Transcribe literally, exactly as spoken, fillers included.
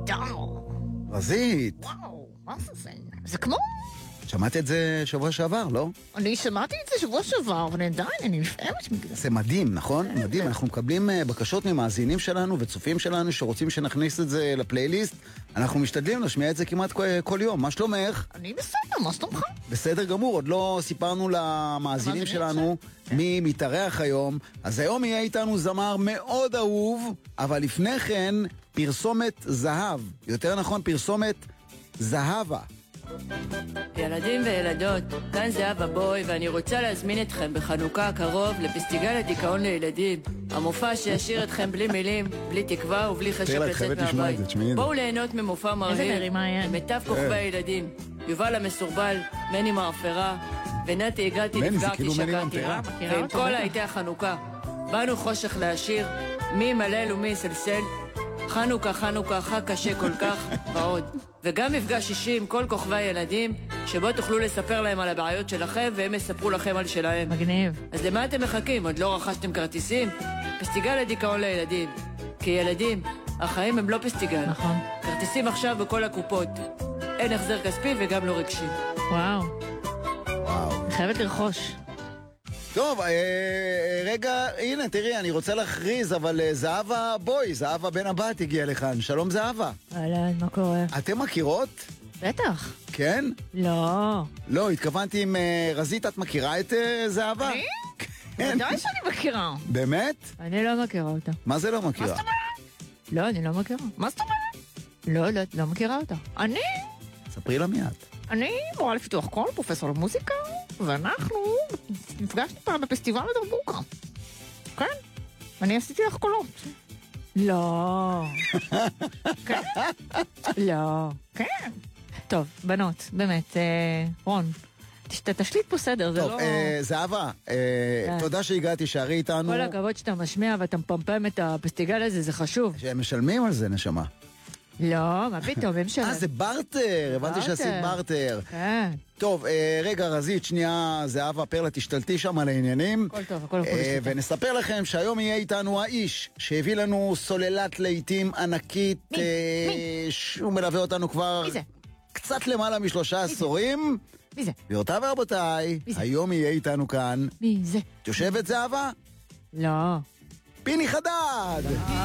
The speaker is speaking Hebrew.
דאו. רזית. וואו, מה זה זה? זה כמו... שמעת את זה שבוע שעבר, לא? אני שמעתי את זה שבוע שעבר, אבל עדיין אני נפעמת מגלל. זה מדהים, נכון? מדהים. אנחנו מקבלים בקשות ממאזינים שלנו וצופים שלנו שרוצים שנכניס את זה לפלייליסט. אנחנו משתדלים להשמיע את זה כמעט כל יום. מה שלומך? אני בסדר, מה שלומך? בסדר גמור, עוד לא סיפרנו למאזינים שלנו מי מתארח היום. אז היום יהיה איתנו זמר מאוד אהוב, אבל לפני כן פרסומת זהב. יותר נכון, פרסומת זהבה. ילדים וילדות, כאן זהבה בוי, ואני רוצה להזמין אתכם בחנוכה הקרוב לפסטיגל הדיכאון לילדים. המופע שישאיר אתכם בלי מילים, בלי תקווה ובלי חשק לצאת מהבית. בואו ליהנות ממופע מרהיב, מיטב כוכבי הילדים. יובל המסורבל, מני מאפרה, ונתי הגעתי נפגעתי שקעתי, ועם כל הייתי החנוכה. באנו חושך להשאיר, מי מלל ומי סלסל, חנוכה חנוכה חג קשה כל כך ועוד. וגם מפגש אישי עם כל כוכבי הילדים, שבו תוכלו לספר להם על הבעיות שלכם והם יספרו לכם על שלהם. מגניב. אז למה אתם מחכים? עוד לא רכשתם כרטיסים? פסטיגל הדיכאון לילדים. כי ילדים, החיים הם לא פסטיגל. נכון. כרטיסים עכשיו בכל הקופות. אין החזר כספי וגם לא רגשי. וואו. וואו. אני חייבת לרכוש. טוב, אה, רגע, הנה, תראי, אני רוצה להכריז, אבל אה, זהבה בוי, זהבה בן הבת הגיעה לכאן. שלום זהבה. אהלן, מה קורה? אתם מכירות? בטח. כן? לא. לא, התכוונתי עם אה, רזית, את מכירה את אה, זהבה? אני? כן. ודאי שאני מכירה. באמת? אני לא מכירה אותה. מה זה לא מכירה? מה זאת אומרת? לא, אני לא מכירה. מה זאת אומרת? לא יודעת, לא מכירה אותה. אני? ספרי לה מיד. אני מורה לפיתוח קול, פרופסור למוזיקה, ואנחנו נפגשנו פעם בפסטיבל הדרבוקה. כן, אני עשיתי לך קולות. לא. כן? לא. כן. טוב, בנות, באמת, אה, רון, תש- תשליט פה סדר, זה טוב, לא... אה, זהבה, אה, תודה שהגעתי, שערי איתנו. כל הכבוד שאתה משמיע ואתה מפמפם את הפסטיגל הזה, זה חשוב. שהם משלמים על זה, נשמה. לא, מה פתאום, הם שלם. אה, זה ברטר, הבנתי שעשית ברטר. כן. טוב, אה, רגע, רזית, שנייה, זהבה פרלה, תשתלטי שם על העניינים. הכל טוב, הכל הכל אה, בשליטה. ונספר לכם שהיום יהיה איתנו האיש שהביא לנו סוללת לעיתים ענקית. מי? אה, מי? שהוא מלווה אותנו כבר מי זה? קצת למעלה משלושה עשורים. מי זה? גבירותיי ורבותיי, מי זה? היום יהיה איתנו כאן. מי זה? יושבת זהבה? לא. פיני חדד!